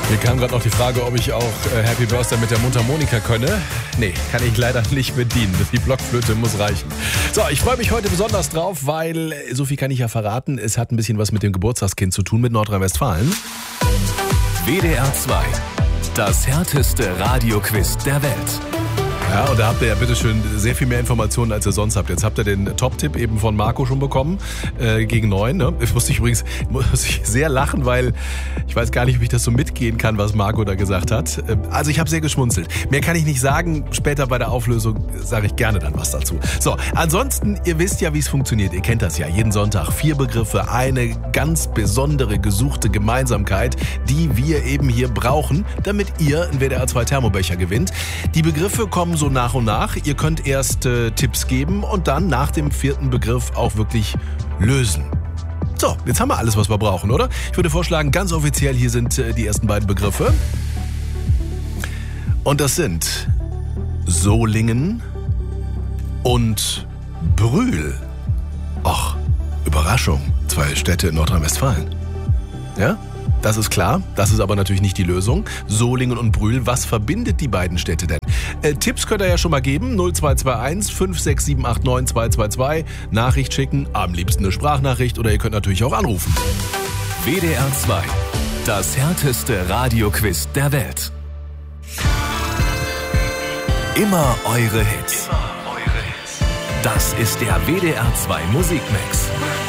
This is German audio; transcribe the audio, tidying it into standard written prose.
Mir kam gerade noch die Frage, ob ich auch Happy Birthday mit der Mundharmonika könne. Nee, kann ich leider nicht bedienen. Die Blockflöte muss reichen. So, ich freue mich heute besonders drauf, weil, so viel kann ich ja verraten, es hat ein bisschen was mit dem Geburtstagskind zu tun, mit Nordrhein-Westfalen. WDR 2, das härteste Radioquiz der Welt. Ja, und da habt ihr ja bitteschön sehr viel mehr Informationen, als ihr sonst habt. Jetzt habt ihr den Top-Tipp eben von Marco schon bekommen, gegen 9. Ne? Ich musste sehr lachen, weil ich weiß gar nicht, ob ich das so mitgehen kann, was Marco da gesagt hat. Also ich habe sehr geschmunzelt. Mehr kann ich nicht sagen. Später bei der Auflösung sage ich gerne dann was dazu. So, ansonsten, ihr wisst ja, wie es funktioniert. Ihr kennt das ja. Jeden Sonntag 4 Begriffe, eine ganz besondere, gesuchte Gemeinsamkeit, die wir eben hier brauchen, damit ihr einen WDR 2 Thermobecher gewinnt. Die Begriffe kommen so nach und nach. Ihr könnt erst Tipps geben und dann nach dem 4. Begriff auch wirklich lösen. So, jetzt haben wir alles, was wir brauchen, oder? Ich würde vorschlagen, ganz offiziell, hier sind die ersten beiden Begriffe. Und das sind Solingen und Brühl. Och, Überraschung, 2 Städte in Nordrhein-Westfalen. Ja? Das ist klar, das ist aber natürlich nicht die Lösung. Solingen und Brühl, was verbindet die beiden Städte denn? Tipps könnt ihr ja schon mal geben, 0221 56789 222. Nachricht schicken, am liebsten eine Sprachnachricht oder ihr könnt natürlich auch anrufen. WDR 2, das härteste Radioquiz der Welt. Immer eure Hits. Das ist der WDR 2 Musikmix.